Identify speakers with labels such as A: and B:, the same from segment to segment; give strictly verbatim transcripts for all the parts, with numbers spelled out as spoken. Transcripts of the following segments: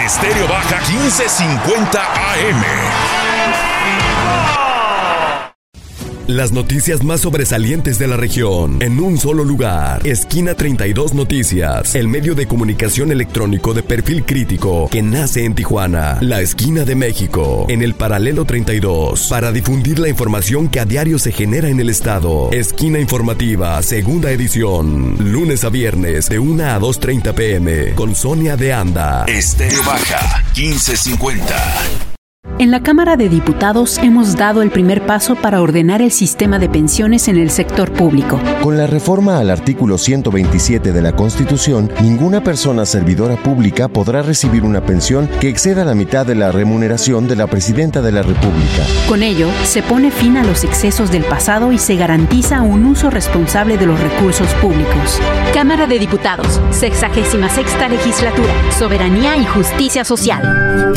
A: Estéreo Baja quince cincuenta A M.
B: Las noticias más sobresalientes de la región en un solo lugar. Esquina treinta y dos Noticias, el medio de comunicación electrónico de perfil crítico que nace en Tijuana, la esquina de México, en el paralelo treinta y dos, para difundir la información que a diario se genera en el estado. Esquina informativa, segunda edición, lunes a viernes de una a dos treinta pm, con Sonia de Anda.
A: Estéreo Baja quince cincuenta.
C: En la Cámara de Diputados hemos dado el primer paso para ordenar el sistema de pensiones en el sector público.
D: Con la reforma al artículo ciento veintisiete de la Constitución, ninguna persona servidora pública podrá recibir una pensión que exceda la mitad de la remuneración de la Presidenta de la República.
C: Con ello, se pone fin a los excesos del pasado y se garantiza un uso responsable de los recursos públicos.
E: Cámara de Diputados, sexagésima sexta legislatura, soberanía y justicia social.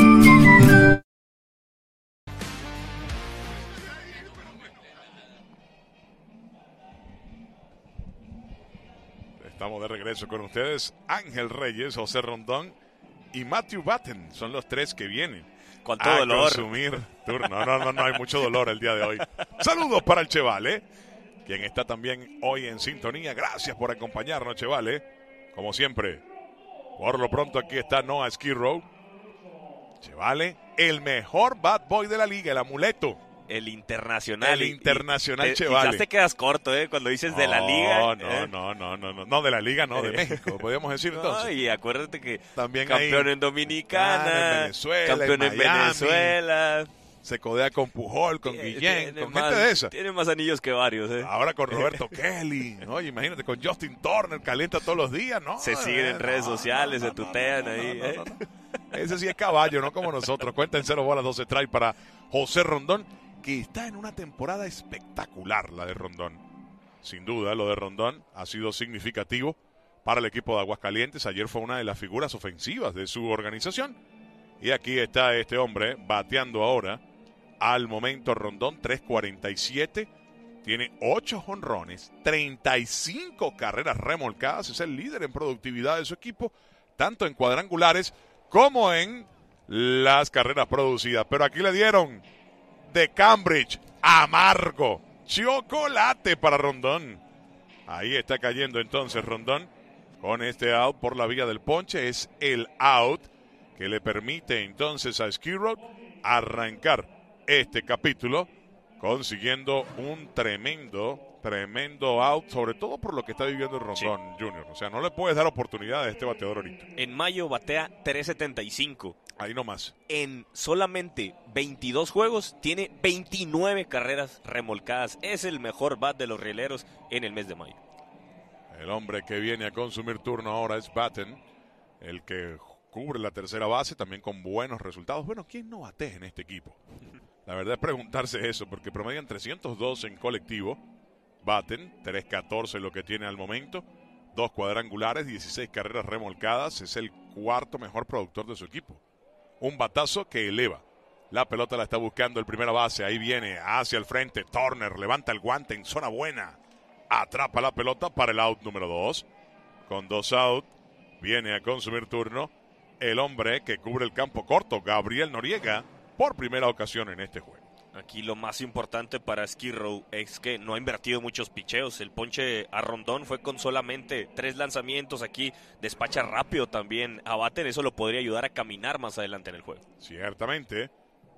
F: Estamos de regreso con ustedes. Ángel Reyes, José Rondón y Matthew Batten son los tres que vienen
G: con todo
F: a
G: dolor.
F: consumir turno. No, no, no, no hay mucho dolor el día de hoy. Saludos para el Chevale, quien está también hoy en sintonía. Gracias por acompañarnos, Chevale. Como siempre, por lo pronto aquí está Noah Skirrow. Chevale, el mejor bad boy de la liga, el amuleto.
G: El internacional.
F: El internacional
G: y, y,
F: Chevale.
G: Y ya te quedas corto, ¿eh? Cuando dices de
F: no,
G: la liga.
F: No,
G: ¿eh?
F: no, no, no, no. No, de la liga, no, de México, podríamos decir
G: no,
F: entonces.
G: Y acuérdate que
F: también
G: campeón
F: hay,
G: en Dominicana,
F: en Venezuela,
G: campeón en,
F: en
G: Venezuela.
F: Se codea con Pujol, con
G: Tiene,
F: Guillén,
G: tiene
F: con
G: más,
F: gente de esa.
G: Tiene más anillos que varios, ¿eh?
F: Ahora con Roberto Kelly. Oye, imagínate, con Justin Turner, calienta todos los días, ¿no?
G: Se siguen en
F: no,
G: redes sociales,
F: no,
G: se tutean
F: no, no,
G: ahí.
F: no,
G: ¿eh?
F: no, no, no. Ese sí es caballo, no como nosotros. Cuenta en cero bolas, doce strike para José Rondón, que está en una temporada espectacular, la de Rondón. Sin duda, lo de Rondón ha sido significativo para el equipo de Aguascalientes. Ayer fue una de las figuras ofensivas de su organización. Y aquí está este hombre bateando ahora. Al momento Rondón, tres cuarenta y siete. Tiene ocho jonrones, treinta y cinco carreras remolcadas. Es el líder en productividad de su equipo, tanto en cuadrangulares como en las carreras producidas. Pero aquí le dieron de Cambridge, amargo, chocolate para Rondón. Ahí está cayendo entonces Rondón con este out por la vía del ponche. Es el out que le permite entonces a Skirrow arrancar este capítulo consiguiendo un tremendo, tremendo out, sobre todo por lo que está viviendo el Rondón, sí. Junior. O sea, no le puedes dar oportunidad a este bateador ahorita.
G: En mayo batea tres setenta y cinco.
F: Ahí nomás.
G: En solamente veintidós juegos tiene veintinueve carreras remolcadas. Es el mejor bat de los rieleros en el mes de mayo.
F: El hombre que viene a consumir turno ahora es Batten, el que cubre la tercera base también con buenos resultados. Bueno, ¿quién no batea en este equipo? La verdad es preguntarse eso, porque promedian trescientos dos en colectivo. Batten, tres catorce lo que tiene al momento. Dos cuadrangulares, dieciséis carreras remolcadas. Es el cuarto mejor productor de su equipo. Un batazo que eleva. La pelota la está buscando el primera base. Ahí viene hacia el frente. Turner levanta el guante en zona buena. Atrapa la pelota para el out número dos. Con dos out, viene a consumir turno el hombre que cubre el campo corto, Gabriel Noriega, por primera ocasión en este juego.
G: Aquí lo más importante para Skirrow es que no ha invertido muchos picheos. El ponche a Rondón fue con solamente tres lanzamientos. Aquí despacha rápido también a Batten. Eso lo podría ayudar a caminar más adelante en el juego.
F: Ciertamente.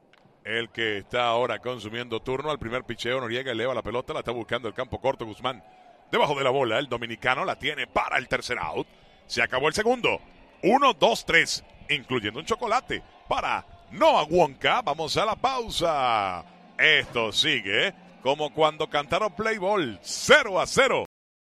F: El que está ahora consumiendo turno al primer picheo, Noriega eleva la pelota, la está buscando el campo corto, Guzmán. Debajo de la bola, el dominicano la tiene para el tercer out. Se acabó el segundo. Uno, dos, tres, incluyendo un chocolate para Noah Wonka. Vamos a la pausa. Esto sigue como cuando cantaron Play Ball, cero a cero.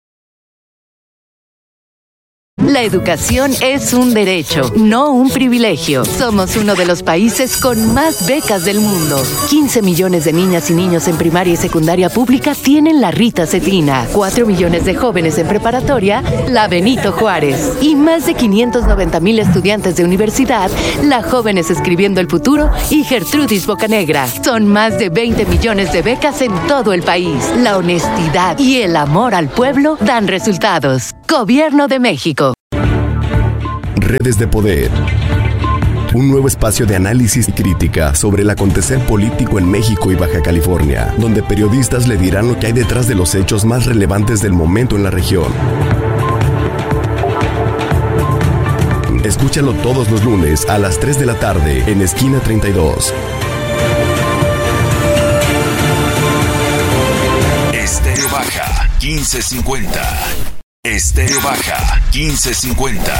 H: La educación es un derecho, no un privilegio. Somos uno de los países con más becas del mundo. quince millones de niñas y niños en primaria y secundaria pública tienen la Rita Cetina. cuatro millones de jóvenes en preparatoria, la Benito Juárez. Y más de quinientos noventa mil estudiantes de universidad, la Jóvenes Escribiendo el Futuro y Gertrudis Bocanegra. Son más de veinte millones de becas en todo el país. La honestidad y el amor al pueblo dan resultados. Gobierno de México.
B: Redes de poder. Un nuevo espacio de análisis y crítica sobre el acontecer político en México y Baja California, donde periodistas le dirán lo que hay detrás de los hechos más relevantes del momento en la región. Escúchalo todos los lunes a las tres de la tarde en Esquina treinta y dos.
A: Estéreo Baja quince cincuenta. Estéreo Baja quince cincuenta.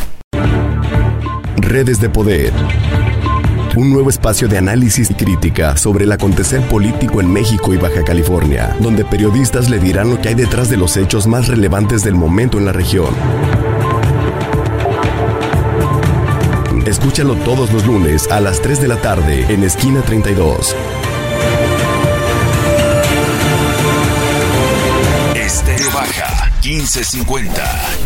B: Redes de Poder. Un nuevo espacio de análisis y crítica sobre el acontecer político en México y Baja California, donde periodistas le dirán lo que hay detrás de los hechos más relevantes del momento en la región. Escúchalo todos los lunes a las tres de la tarde en Esquina treinta y dos.
A: Estéreo Baja quince cincuenta.